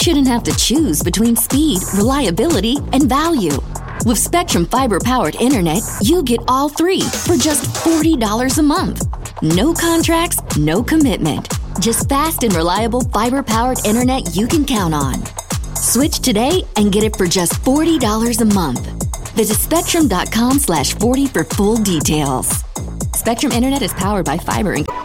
shouldn't have to choose between speed, reliability, and value. With Spectrum Fiber-powered internet, you get all three for just $40 a month. No contracts, no commitment. Just fast and reliable fiber-powered internet you can count on. Switch today and get it for just $40 a month. Visit Spectrum.com/40 for full details. Spectrum Internet is powered by fiber and